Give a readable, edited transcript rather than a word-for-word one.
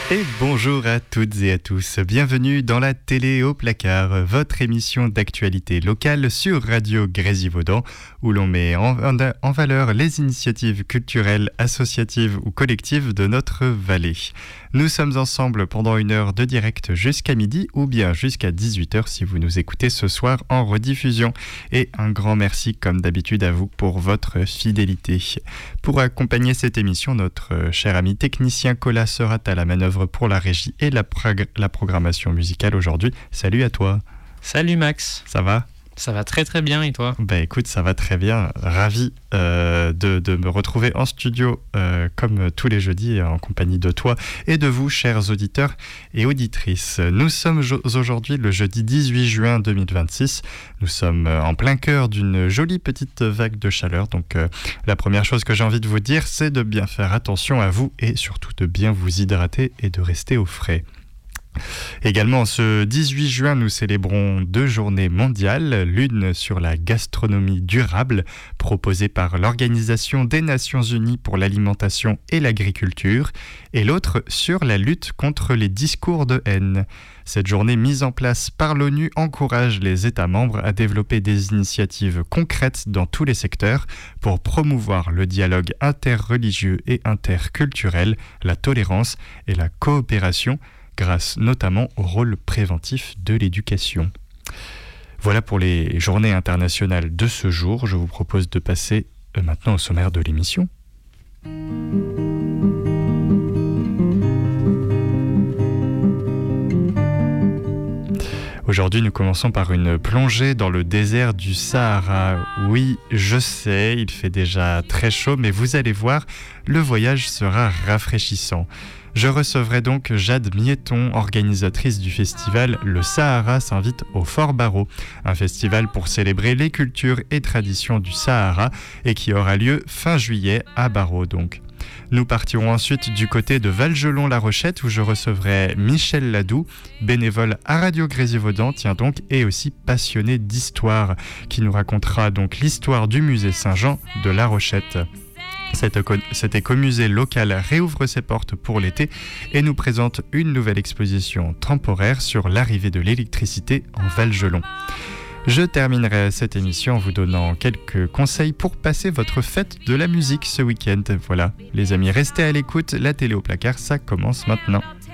Et bonjour à toutes et à tous, bienvenue dans la télé au placard, votre émission d'actualité locale sur Radio Grésivaudan, où l'on met en valeur les initiatives culturelles, associatives ou collectives de notre vallée. Nous sommes ensemble pendant une heure de direct jusqu'à midi ou bien jusqu'à 18h si vous nous écoutez ce soir en rediffusion. Et un grand merci comme d'habitude à vous pour votre fidélité. Pour accompagner cette émission, notre cher ami technicien Colas sera à la manœuvre pour la régie et la programmation musicale aujourd'hui. Salut à toi. Salut Max. Ça va ? Ça va très très bien et toi ? Bah écoute, ça va très bien. Ravi de me retrouver en studio comme tous les jeudis en compagnie de toi et de vous, chers auditeurs et auditrices. Nous sommes aujourd'hui le jeudi 18 juin 2026. Nous sommes en plein cœur d'une jolie petite vague de chaleur. Donc la première chose que j'ai envie de vous dire, c'est de bien faire attention à vous et surtout de bien vous hydrater et de rester au frais. Également, ce 18 juin, nous célébrons 2 journées mondiales, l'une sur la gastronomie durable, proposée par l'Organisation des Nations Unies pour l'alimentation et l'agriculture, et l'autre sur la lutte contre les discours de haine. Cette journée mise en place par l'ONU encourage les États membres à développer des initiatives concrètes dans tous les secteurs pour promouvoir le dialogue interreligieux et interculturel, la tolérance et la coopération, grâce notamment au rôle préventif de l'éducation. Voilà pour les journées internationales de ce jour. Je vous propose de passer maintenant au sommaire de l'émission. Aujourd'hui, nous commençons par une plongée dans le désert du Sahara. Oui, je sais, il fait déjà très chaud, mais vous allez voir, le voyage sera rafraîchissant. Je recevrai donc Jade Miéton, organisatrice du festival Le Sahara s'invite au Fort Barreau, un festival pour célébrer les cultures et traditions du Sahara et qui aura lieu fin juillet à Barreau donc. Nous partirons ensuite du côté de Valgelon-la Rochette où je recevrai Michel Ladoux, bénévole à Radio Grésivaudan, et aussi passionné d'histoire, qui nous racontera donc l'histoire du musée Saint-Jean de La Rochette. Cet écomusée local réouvre ses portes pour l'été et nous présente une nouvelle exposition temporaire sur l'arrivée de l'électricité en Valgelon. Je terminerai cette émission en vous donnant quelques conseils pour passer votre fête de la musique ce week-end. Voilà, les amis, restez à l'écoute, la télé au placard, ça commence maintenant.